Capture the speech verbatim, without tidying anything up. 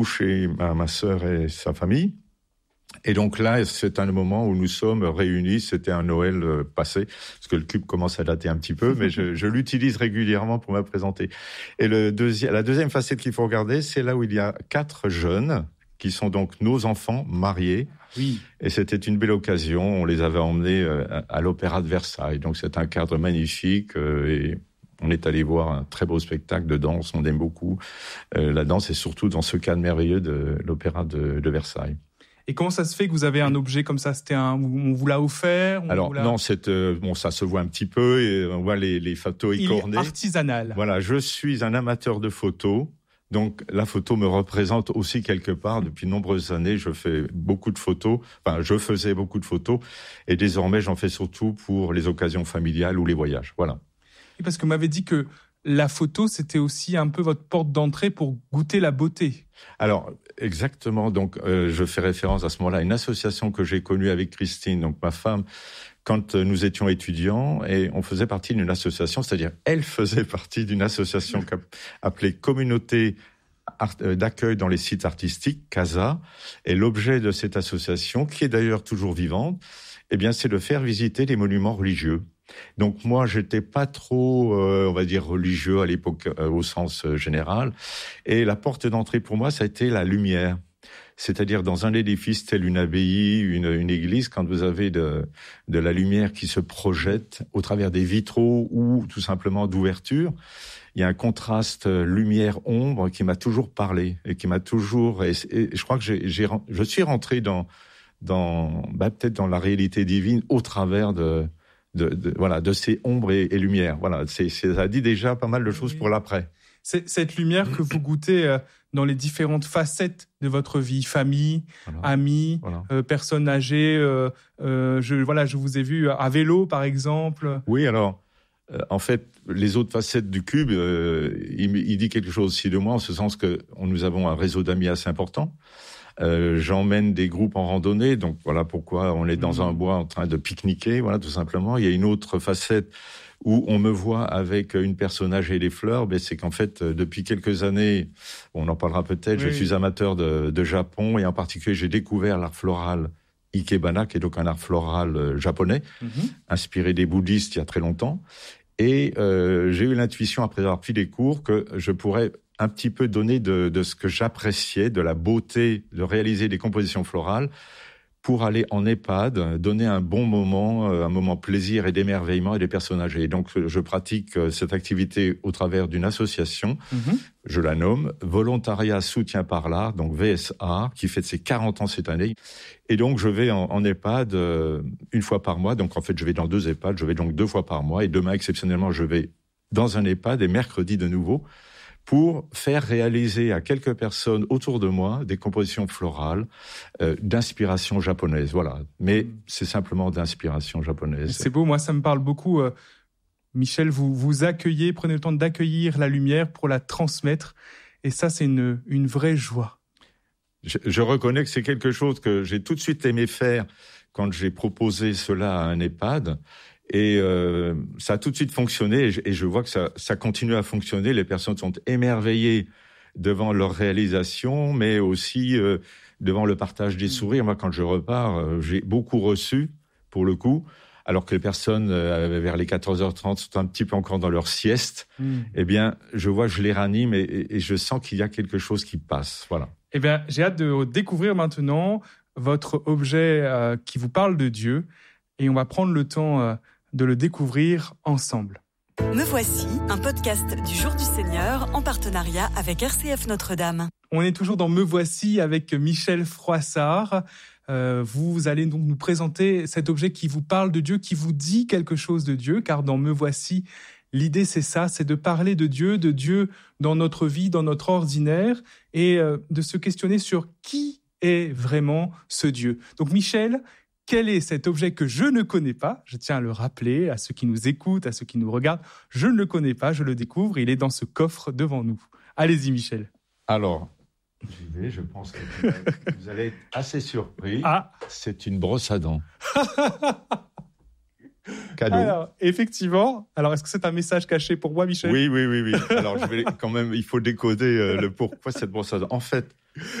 chez ma, ma sœur et sa famille. Et donc là, c'est un moment où nous sommes réunis. C'était un Noël euh, passé, parce que le cube commence à dater un petit peu, mais je, je l'utilise régulièrement pour me présenter. Et le deuxième, la deuxième facette qu'il faut regarder, c'est là où il y a quatre jeunes, qui sont donc nos enfants mariés. Oui. Et c'était une belle occasion. On les avait emmenés euh, à, à l'Opéra de Versailles. Donc c'est un cadre magnifique euh, et on est allé voir un très beau spectacle de danse. On aime beaucoup euh, la danse et surtout dans ce cadre merveilleux de l'Opéra de, de Versailles. Et comment ça se fait que vous avez un objet comme ça? C'était un, on vous l'a offert? Alors l'a... non, c'est euh, bon, ça se voit un petit peu et on voit les, les photos écornées. Il est artisanal. Voilà, je suis un amateur de photos, donc la photo me représente aussi quelque part. Depuis de nombreuses années, je fais beaucoup de photos. Enfin, je faisais beaucoup de photos et désormais, j'en fais surtout pour les occasions familiales ou les voyages. Voilà. Et parce que vous m'avez dit que la photo, c'était aussi un peu votre porte d'entrée pour goûter la beauté. Alors, exactement. Donc, euh, je fais référence à ce moment-là à une association que j'ai connue avec Christine, donc ma femme, quand nous étions étudiants, et on faisait partie d'une association, c'est-à-dire elle faisait partie d'une association appelée Communauté d'accueil dans les sites artistiques, CASA. Et l'objet de cette association, qui est d'ailleurs toujours vivante, eh bien, c'est de faire visiter les monuments religieux. Donc moi, j'étais pas trop, euh, on va dire, religieux à l'époque euh, au sens euh, général. Et la porte d'entrée pour moi, ça a été la lumière. C'est-à-dire dans un édifice tel une abbaye, une, une église, quand vous avez de, de la lumière qui se projette au travers des vitraux ou tout simplement d'ouverture, il y a un contraste lumière-ombre qui m'a toujours parlé et qui m'a toujours... Et, et je crois que j'ai, j'ai, je suis rentré dans, dans bah, peut-être dans la réalité divine au travers de... De, de, voilà, de ces ombres et, et lumières. Voilà, c'est, c'est, ça dit déjà pas mal de choses oui. pour l'après. C'est cette lumière que vous goûtez euh, dans les différentes facettes de votre vie, famille, voilà. amis, voilà. Euh, personnes âgées. Euh, euh, je, voilà, je vous ai vu à vélo, par exemple. Oui, alors, euh, en fait, les autres facettes du cube, euh, il, il dit quelque chose aussi de moi, en ce sens que nous avons un réseau d'amis assez important. Euh, j'emmène des groupes en randonnée, donc voilà pourquoi on est dans mmh. un bois en train de pique-niquer, voilà tout simplement. Il y a une autre facette où on me voit avec une personne âgée et des fleurs, mais c'est qu'en fait, depuis quelques années, on en parlera peut-être, oui. je suis amateur de, de Japon et en particulier, j'ai découvert l'art floral Ikebana, qui est donc un art floral japonais, mmh. inspiré des bouddhistes il y a très longtemps. Et euh, j'ai eu l'intuition, après avoir pris des cours, que je pourrais un petit peu donner de, de ce que j'appréciais, de la beauté, de réaliser des compositions florales, pour aller en EHPAD, donner un bon moment, un moment plaisir et d'émerveillement à des personnes âgées. Et donc, je pratique cette activité au travers d'une association, mm-hmm. je la nomme Volontariat Soutien par l'Art, donc V S A, qui fête ses quarante ans cette année. Et donc, je vais en, en EHPAD euh, une fois par mois. Donc, en fait, je vais dans deux EHPAD, je vais donc deux fois par mois. Et demain, exceptionnellement, je vais dans un EHPAD et mercredi de nouveau, pour faire réaliser à quelques personnes autour de moi des compositions florales euh, d'inspiration japonaise. Voilà. Mais c'est simplement d'inspiration japonaise. C'est beau, moi ça me parle beaucoup. Euh, Michel, vous vous accueillez, prenez le temps d'accueillir la lumière pour la transmettre. Et ça, c'est une, une vraie joie. Je, je reconnais que c'est quelque chose que j'ai tout de suite aimé faire quand j'ai proposé cela à un EHPAD. Et euh, ça a tout de suite fonctionné et je, et je vois que ça, ça continue à fonctionner. Les personnes sont émerveillées devant leur réalisation, mais aussi euh, devant le partage des sourires. Moi, quand je repars, euh, j'ai beaucoup reçu, pour le coup, alors que les personnes, euh, vers les quatorze heures trente, sont un petit peu encore dans leur sieste. Mm. Eh bien, je vois que je les ranime et, et, et je sens qu'il y a quelque chose qui passe. Voilà. Eh bien, j'ai hâte de découvrir maintenant votre objet euh, qui vous parle de Dieu et on va prendre le temps... Euh, de le découvrir ensemble. Me voici, un podcast du Jour du Seigneur en partenariat avec R C F Notre-Dame. On est toujours dans Me voici avec Michel Froissart. Euh, vous allez donc nous présenter cet objet qui vous parle de Dieu, qui vous dit quelque chose de Dieu, car dans Me voici, l'idée c'est ça, c'est de parler de Dieu, de Dieu dans notre vie, dans notre ordinaire, et euh, de se questionner sur qui est vraiment ce Dieu. Donc Michel, quel est cet objet que je ne connais pas ? Je tiens à le rappeler à ceux qui nous écoutent, à ceux qui nous regardent. Je ne le connais pas, je le découvre. Il est dans ce coffre devant nous. Allez-y, Michel. Alors, j'y vais, je pense que vous allez être assez surpris. Ah. C'est une brosse à dents. cadeau. Alors, effectivement. Alors, est-ce que c'est un message caché pour moi, Michel ? Oui, oui, oui, oui. Alors, je vais quand même, il faut décoder euh, le pourquoi cette brosse à dents. En fait,